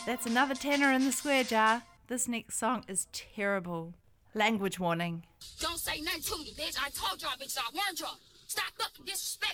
That's another tenner in the square jar. This next song is terrible. Language warning. Don't say nothing to me, bitch. I told y'all bitches I warned y'all. Stop fucking disrespecting